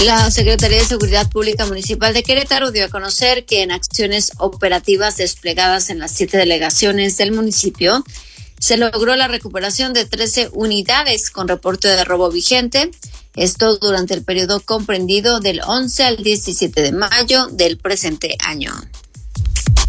La Secretaría de Seguridad Pública Municipal de Querétaro dio a conocer que en acciones operativas desplegadas en las 7 delegaciones del municipio se logró la recuperación de 13 unidades con reporte de robo vigente. Esto durante el periodo comprendido del 11 al 17 de mayo del presente año.